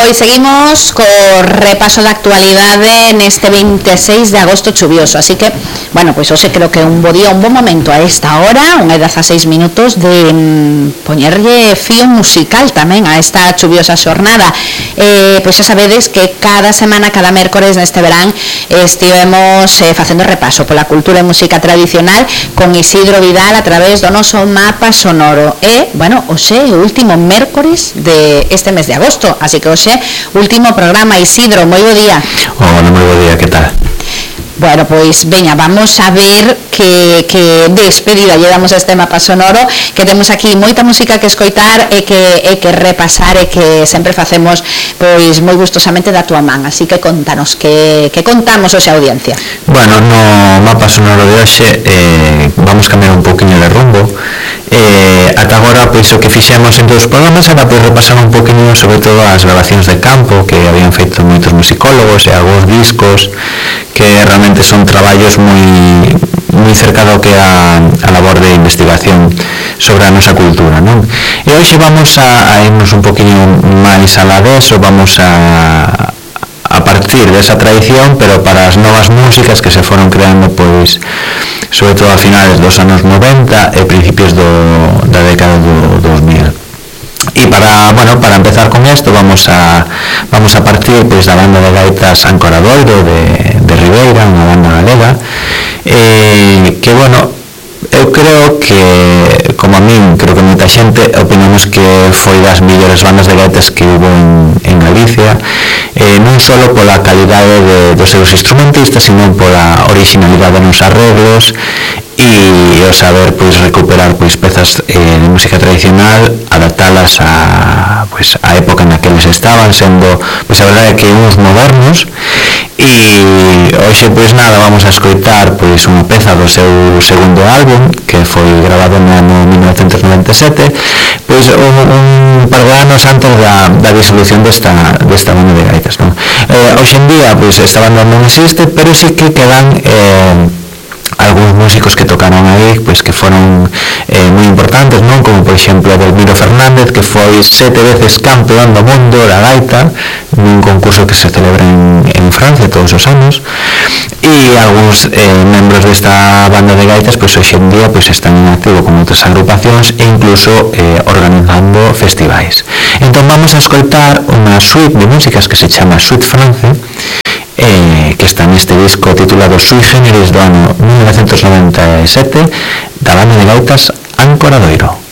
pois seguimos co repaso da actualidade neste 26 de agosto chuvioso, así que, bueno, pois hoxe creo que é un bo día, un bon momento a esta hora, 1:16 minutos, de poñerlle fío musical tamén a esta chuviosa xornada. Pois xa sabedes que cada semana, cada mércores neste verán estivemos facendo repaso pola cultura e música tradicional con Isidro Vidal a través do noso mapa sonoro. E, bueno, hoxe é o último mércores de este mes de agosto, así que hoxe último programa. Isidro, moi bo día. Hola, moi bo día, que tal? Bueno, pois veña, vamos a ver que despedida lle damos a este mapa sonoro, que temos aquí moita música que escoitar e que repasar, e que sempre facemos pois moi gustosamente da túa man, así que contanos que contamos hoxe a audiencia. Bueno, no mapa sonoro de hoxe vamos cambiar un poquinho de rumbo. Ata agora, pois o que fixemos en todos os programas era pois repasar un poquinho sobre todo as grabacións de campo que habían feito moitos musicólogos e algúns discos que realmente son traballos moi cerca do que a labor de investigación sobre a nosa cultura, non? E hoxe vamos a irnos un poquinho máis alá deso, vamos a partir desa tradición, pero para as novas músicas que se foron creando pois sobre todo a finales dos anos 90 e principios da década do 2000. E para empezar con isto vamos a partir pois da banda de gaitas Ancoradoiro de Ribeira, unha banda galega, que bueno, eu creo que, como a min, creo que moita xente opinamos que foi das mellores bandas de gaitas que hubo en Galicia, non só pola calidade dos seus instrumentistas, sino pola originalidade nos arreglos e o saber pois recuperar pois pezas de música tradicional, adaptalas a época na que eles estaban, sendo pois a verdade que uns modernos. E hoxe pois nada, vamos a escoitar pois unha peza do seu segundo álbum que foi grabado no ano 1997, pois un par de anos antes da disolución desta banda de gaitas, non? Hoxe en día pois esta banda non existe, pero sí que quedan algúns músicos que tocaron aí, pois que foron moi importantes, non? Como por exemplo Delmiro Fernández, que foi 7 veces campeón do mundo da gaita nun concurso que se celebra en Francia todos os anos, e algúns membros desta banda de gaitas pois hoxe en día pois están en activo con outras agrupacións e incluso organizando festivais. Entón vamos a escoitar unha suite de músicas que se chama Suite France, que está neste disco titulado Sui Generis do ano 1997 da banda de gaitas Ancoradoiro.